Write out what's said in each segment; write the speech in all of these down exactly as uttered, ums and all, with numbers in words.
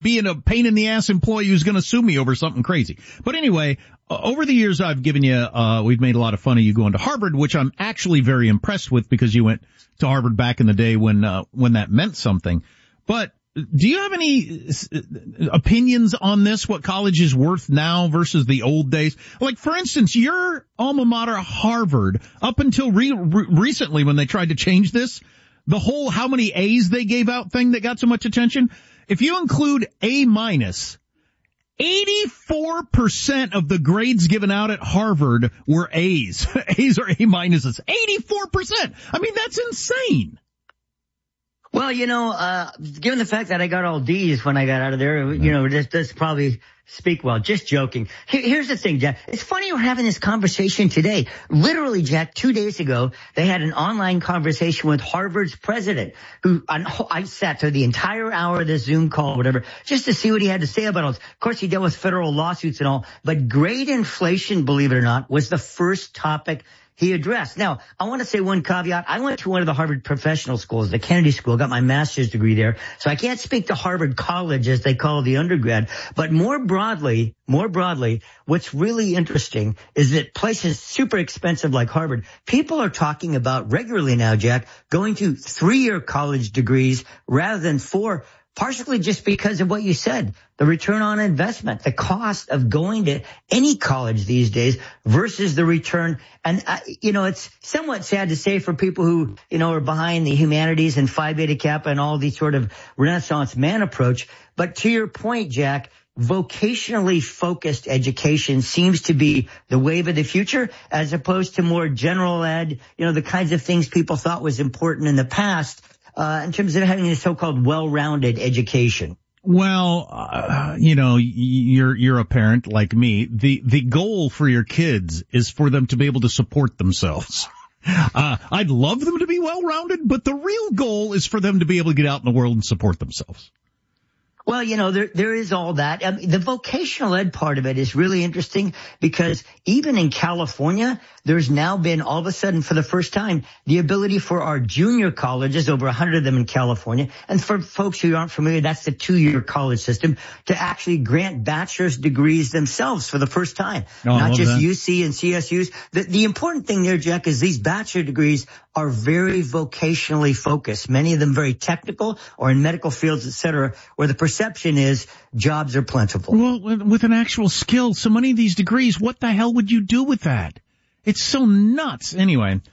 being a pain in the ass employee who's going to sue me over something crazy. But anyway, uh, over the years I've given you, uh, we've made a lot of fun of you going to Harvard, which I'm actually very impressed with because you went to Harvard back in the day when, uh, when that meant something. But do you have any opinions on this, what college is worth now versus the old days? Like, for instance, your alma mater, Harvard, up until re- re- recently when they tried to change this, the whole how many A's they gave out thing that got so much attention, if you include A minus, eighty-four percent of the grades given out at Harvard were A's. A's or A minuses. eighty-four percent. I mean, that's insane. Well, you know, uh, given the fact that I got all D's when I got out of there, you know, this does probably speak well. Just joking. Here, here's the thing, Jack. It's funny we're having this conversation today. Literally, Jack, two days ago, they had an online conversation with Harvard's president, who I sat through the entire hour of this Zoom call, whatever, just to see what he had to say about it. Of course, he dealt with federal lawsuits and all, but grade inflation, believe it or not, was the first topic he addressed. Now, I want to say one caveat. I went to one of the Harvard professional schools, the Kennedy School, got my master's degree there. So I can't speak to Harvard College as they call the undergrad. But more broadly, more broadly, what's really interesting is that places super expensive like Harvard, people are talking about regularly now, Jack, going to three-year college degrees rather than four. Partially just because of what you said, the return on investment, the cost of going to any college these days versus the return. And, uh, you know, it's somewhat sad to say for people who, you know, are behind the humanities and Phi Beta Kappa and all these sort of Renaissance man approach. But to your point, Jack, vocationally focused education seems to be the wave of the future as opposed to more general ed, you know, the kinds of things people thought was important in the past. Uh, in terms of having a so-called well-rounded education. Well, uh, you know, you're, you're a parent like me. The, the goal for your kids is for them to be able to support themselves. Uh, I'd love them to be well-rounded, but the real goal is for them to be able to get out in the world and support themselves. Well, you know, there there is all that. I mean, the vocational ed part of it is really interesting because even in California, there's now been all of a sudden for the first time the ability for our junior colleges, over one hundred of them in California, and for folks who aren't familiar, that's the two-year college system, to actually grant bachelor's degrees themselves for the first time. Oh, Not just that. U C and C S Us. The, the important thing there, Jack, is these bachelor degrees are very vocationally focused, many of them very technical or in medical fields, et cetera, where the perception is jobs are plentiful. Well, with an actual skill, so many of these degrees, what the hell would you do with that? It's so nuts. Anyway,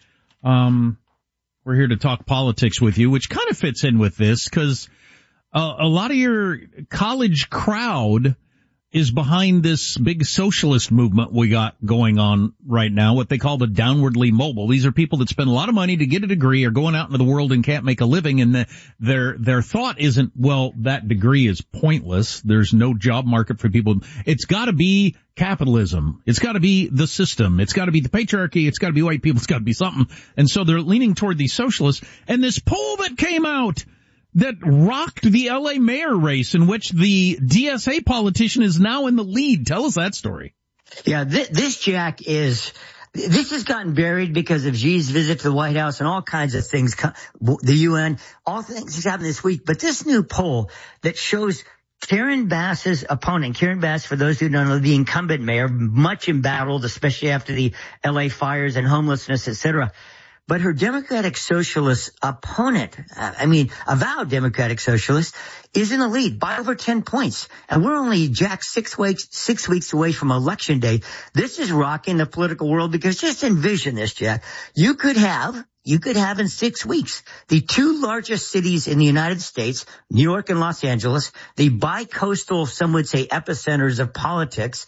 um, we're here to talk politics with you, which kind of fits in with this because uh, a lot of your college crowd is behind this big socialist movement we got going on right now, what they call the downwardly mobile. These are people that spend a lot of money to get a degree or going out into the world and can't make a living, and the, their their thought isn't, well, that degree is pointless. There's no job market for people. It's got to be capitalism. It's got to be the system. It's got to be the patriarchy. It's got to be white people. It's got to be something. And so they're leaning toward these socialists. And this poll that came out that rocked the L A mayor race, in which the D S A politician is now in the lead. Tell us that story. Yeah, this, this Jack, is, this has gotten buried because of Xi's visit to the White House and all kinds of things, the U N, all things that's happened this week. But this new poll that shows Karen Bass's opponent, Karen Bass, for those who don't know, the incumbent mayor, much embattled, especially after the L A fires and homelessness, et cetera. But her Democratic Socialist opponent, I mean, avowed Democratic Socialist, is in the lead by over ten points. And we're only, Jack, six weeks, six weeks away from Election Day. This is rocking the political world because just envision this, Jack. You could have, you could have in six weeks, the two largest cities in the United States, New York and Los Angeles, the bi-coastal, some would say, epicenters of politics,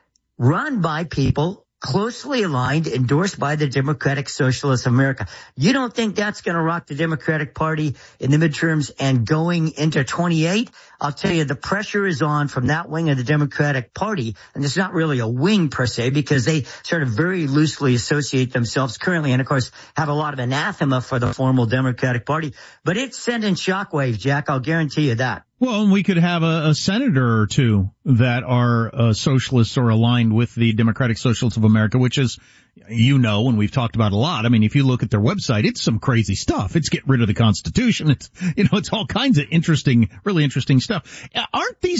run by people closely aligned, endorsed by the Democratic Socialists of America. You don't think that's going to rock the Democratic Party in the midterms and going into twenty-eight? I'll tell you, the pressure is on from that wing of the Democratic Party, and it's not really a wing per se because they sort of very loosely associate themselves currently and, of course, have a lot of anathema for the formal Democratic Party. But it's sending shockwaves, Jack, I'll guarantee you that. Well, and we could have a, a senator or two that are uh, socialists or aligned with the Democratic Socialists of America, which is you know, and we've talked about a lot. I mean, if you look at their website, it's some crazy stuff. It's get rid of the Constitution. It's, you know, it's all kinds of interesting, really interesting stuff. Aren't these